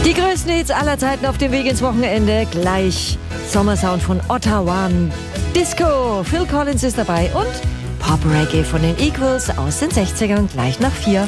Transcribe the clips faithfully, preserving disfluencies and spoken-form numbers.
Die größten Hits aller Zeiten auf dem Weg ins Wochenende. Gleich Sommersound von Ottawa. Disco, Phil Collins ist dabei und Pop-Reggae von den Equals aus den sechzigern. Gleich nach vier.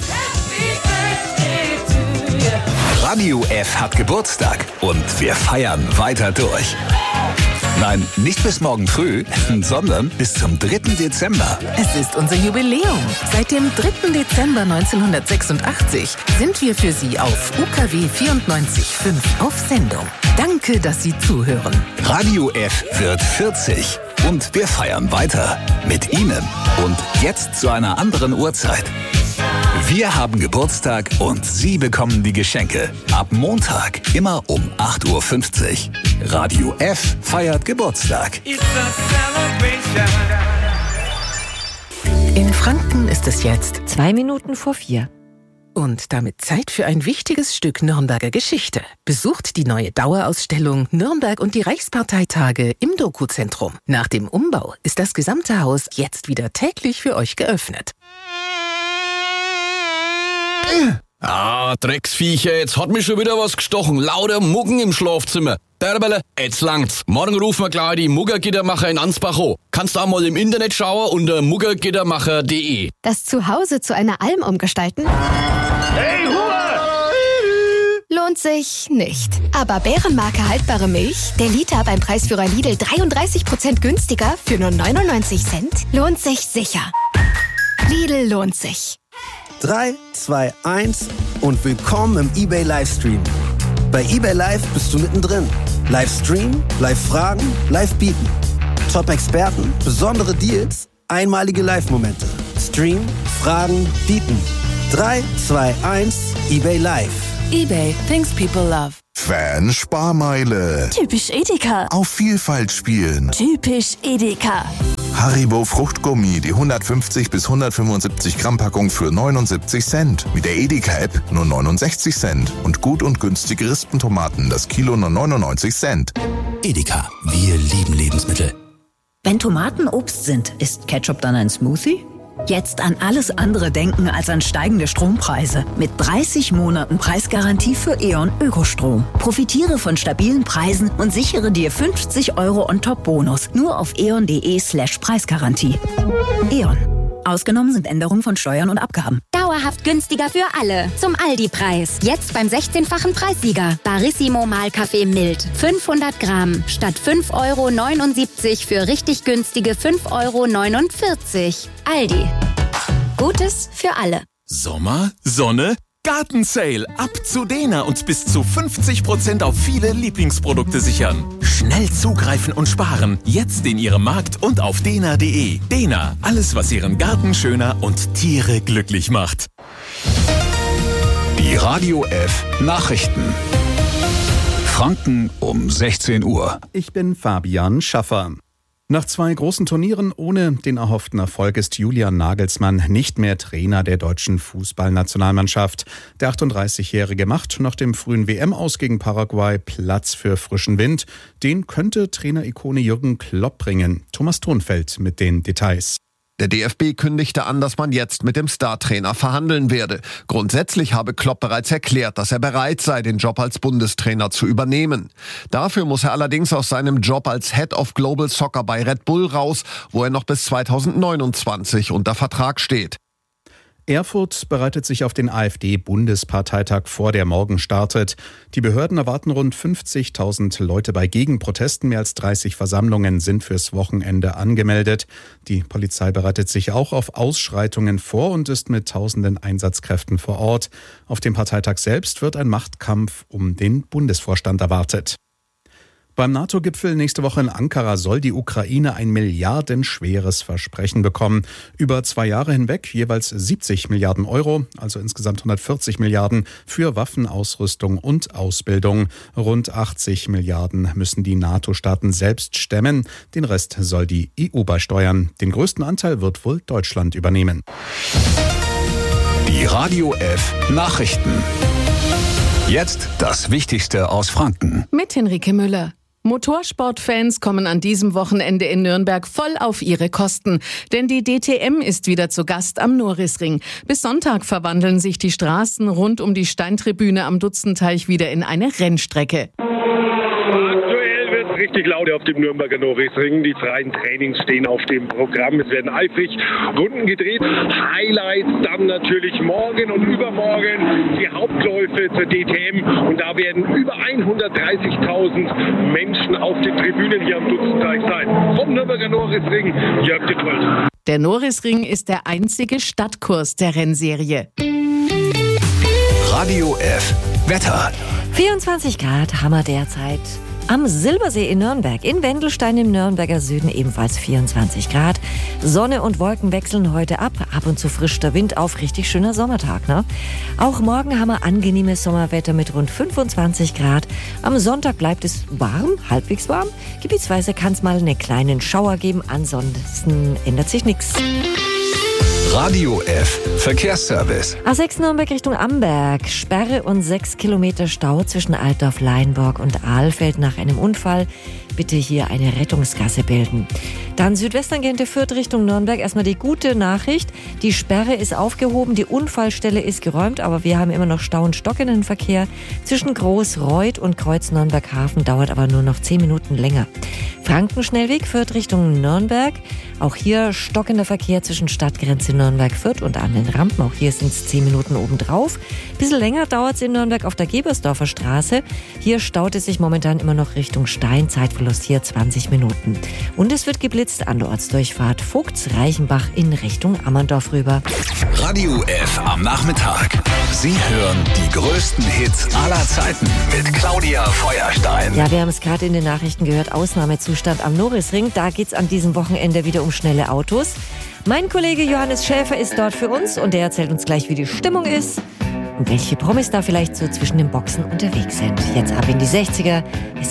Radio F hat Geburtstag und wir feiern weiter durch. Nein, nicht bis morgen früh, sondern bis zum dritten Dezember. Es ist unser Jubiläum. Seit dem dritten Dezember neunzehnhundertsechsundachtzig sind wir für Sie auf U K W vierundneunzig Komma fünf auf Sendung. Danke, dass Sie zuhören. Radio F wird vierzig und wir feiern weiter mit Ihnen. Und jetzt zu einer anderen Uhrzeit. Wir haben Geburtstag und Sie bekommen die Geschenke. Ab Montag immer um acht Uhr fünfzig. Radio F feiert Geburtstag. In Franken ist es jetzt Zwei Minuten vor vier. und damit Zeit für ein wichtiges Stück Nürnberger Geschichte. Besucht die neue Dauerausstellung Nürnberg und die Reichsparteitage im Doku-Zentrum. Nach dem Umbau ist das gesamte Haus jetzt wieder täglich für euch geöffnet. Ah, Drecksviecher, jetzt hat mich schon wieder was gestochen. Lauter Muggen im Schlafzimmer. Derbele, jetzt langt's. Morgen rufen wir gleich die Muggergittermacher in Ansbach an. Kannst auch mal im Internet schauen unter muggergittermacher punkt de. Das Zuhause zu einer Alm umgestalten? Hey, Hure! Lohnt sich nicht. Aber Bärenmarke haltbare Milch, der Liter beim Preisführer Lidl dreiunddreißig Prozent günstiger für nur neunundneunzig Cent, lohnt sich sicher. Lidl lohnt sich. drei, zwei, eins und willkommen im eBay Livestream. Bei eBay Live bist du mittendrin. Livestream, Live-Fragen, Live-Bieten. Top-Experten, besondere Deals, einmalige Live-Momente. Stream, Fragen, Bieten. drei, zwei, eins, eBay Live. eBay, things people love. Fan-Sparmeile. Typisch Edeka. Auf Vielfalt spielen. Typisch Edeka. Haribo Fruchtgummi, die hundertfünfzig bis hundertfünfundsiebzig Gramm Packung für neunundsiebzig Cent. Mit der Edeka-App nur neunundsechzig Cent. Und gut und günstige Rispentomaten, das Kilo nur neunundneunzig Cent. Edeka, wir lieben Lebensmittel. Wenn Tomaten Obst sind, ist Ketchup dann ein Smoothie? Jetzt an alles andere denken als an steigende Strompreise. Mit dreißig Monaten Preisgarantie für E.ON Ökostrom. Profitiere von stabilen Preisen und sichere dir fünfzig Euro on top Bonus. Nur auf eon.de slash Preisgarantie. E.ON. Ausgenommen sind Änderungen von Steuern und Abgaben. Dauerhaft günstiger für alle. Zum Aldi-Preis. Jetzt beim sechzehnfachen Preissieger. Barissimo Mahlkaffee mild. fünfhundert Gramm. Statt fünf Euro neunundsiebzig für richtig günstige fünf Euro neunundvierzig. Aldi. Gutes für alle. Sommer, Sonne, Gartensale. Ab zu Dena und bis zu fünfzig Prozent auf viele Lieblingsprodukte sichern. Schnell zugreifen und sparen. Jetzt in Ihrem Markt und auf dena punkt de. Dena, alles was Ihren Garten schöner und Tiere glücklich macht. Die Radio F Nachrichten. Franken um sechzehn Uhr. Ich bin Fabian Schaffer. Nach zwei großen Turnieren ohne den erhofften Erfolg ist Julian Nagelsmann nicht mehr Trainer der deutschen Fußballnationalmannschaft. Der achtunddreißigjährige macht nach dem frühen W M-Aus gegen Paraguay Platz für frischen Wind. Den könnte Trainer-Ikone Jürgen Klopp bringen. Thomas Thonfeld mit den Details. Der D F B kündigte an, dass man jetzt mit dem Startrainer verhandeln werde. Grundsätzlich habe Klopp bereits erklärt, dass er bereit sei, den Job als Bundestrainer zu übernehmen. Dafür muss er allerdings aus seinem Job als Head of Global Soccer bei Red Bull raus, wo er noch bis zweitausendneunundzwanzig unter Vertrag steht. Erfurt bereitet sich auf den AfD-Bundesparteitag vor, der morgen startet. Die Behörden erwarten rund fünfzigtausend Leute bei Gegenprotesten. Mehr als dreißig Versammlungen sind fürs Wochenende angemeldet. Die Polizei bereitet sich auch auf Ausschreitungen vor und ist mit tausenden Einsatzkräften vor Ort. Auf dem Parteitag selbst wird ein Machtkampf um den Bundesvorstand erwartet. Beim NATO-Gipfel nächste Woche in Ankara soll die Ukraine ein milliardenschweres Versprechen bekommen. Über zwei Jahre hinweg jeweils siebzig Milliarden Euro, also insgesamt hundertvierzig Milliarden für Waffenausrüstung und Ausbildung. Rund achtzig Milliarden müssen die NATO-Staaten selbst stemmen. Den Rest soll die E U beisteuern. Den größten Anteil wird wohl Deutschland übernehmen. Die Radio F Nachrichten. Jetzt das Wichtigste aus Franken. Mit Henrike Müller. Motorsportfans kommen an diesem Wochenende in Nürnberg voll auf ihre Kosten. Denn die D T M ist wieder zu Gast am Norrisring. Bis Sonntag verwandeln sich die Straßen rund um die Steintribüne am Dutzenteich wieder in eine Rennstrecke. Richtig laut auf dem Nürnberger Norrisring. Die freien Trainings stehen auf dem Programm. Es werden eifrig Runden gedreht. Highlights dann natürlich morgen und übermorgen die Hauptläufe zur D T M. Und da werden über hundertdreißigtausend Menschen auf den Tribünen hier am Dutzenteich sein. Vom Nürnberger Norrisring, Jörg Detmold. Der Norrisring ist der einzige Stadtkurs der Rennserie. Radio F. Wetter. vierundzwanzig Grad haben wir derzeit. Am Silbersee in Nürnberg, in Wendelstein im Nürnberger Süden ebenfalls vierundzwanzig Grad. Sonne und Wolken wechseln heute ab, ab und zu frischt der Wind auf, richtig schöner Sommertag, ne? Auch morgen haben wir angenehmes Sommerwetter mit rund fünfundzwanzig Grad. Am Sonntag bleibt es warm, halbwegs warm. Gebietsweise kann es mal einen kleinen Schauer geben, ansonsten ändert sich nichts. Radio F. Verkehrsservice. A sechs Nürnberg Richtung Amberg. Sperre und sechs Kilometer Stau zwischen Altdorf, Leinburg und Ahlfeld nach einem Unfall. Bitte hier eine Rettungsgasse bilden. Dann Südwesttangente Fürth Richtung Nürnberg. Erstmal die gute Nachricht. Die Sperre ist aufgehoben, die Unfallstelle ist geräumt, aber wir haben immer noch Stau und stockenden Verkehr. Zwischen Großreuth und Kreuz Nürnberg-Hafen dauert aber nur noch zehn Minuten länger. Frankenschnellweg Fürth Richtung Nürnberg. Auch hier stockender Verkehr zwischen Stadtgrenze Nürnberg-Fürth und an den Rampen. Auch hier sind es zehn Minuten obendrauf. Bisschen länger dauert es in Nürnberg auf der Gebersdorfer Straße. Hier staut es sich momentan immer noch Richtung Stein. Zeitverlust hier zwanzig Minuten. Und es wird geblitzt an der Ortsdurchfahrt Vogts-Reichenbach in Richtung Ammerndorf rüber. Radio F am Nachmittag. Sie hören die größten Hits aller Zeiten mit Claudia Feuerstein. Ja, wir haben es gerade in den Nachrichten gehört. Ausnahmezustand am Norrisring. Da geht es an diesem Wochenende wieder um schnelle Autos. Mein Kollege Johannes Schäfer ist dort für uns und der erzählt uns gleich, wie die Stimmung ist und welche Promis da vielleicht so zwischen den Boxen unterwegs sind. Jetzt ab in die sechziger. Es